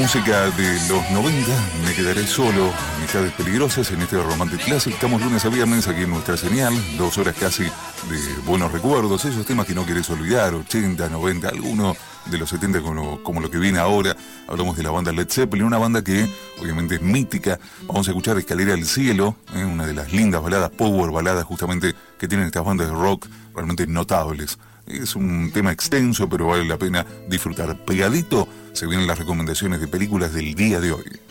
Música de los 90, Me quedaré solo, Amistades peligrosas en este Romantic Classic. Estamos lunes a viernes aquí en nuestra señal, 2 horas casi de buenos recuerdos, esos temas que no querés olvidar, 80, 90, algunos de los 70 como lo que viene ahora. Hablamos de la banda Led Zeppelin, una banda que obviamente es mítica. Vamos a escuchar Escalera al Cielo, una de las lindas baladas, power baladas justamente que tienen estas bandas de rock realmente notables. Es un tema extenso, pero vale la pena disfrutar. Pegadito se vienen las recomendaciones de películas del día de hoy.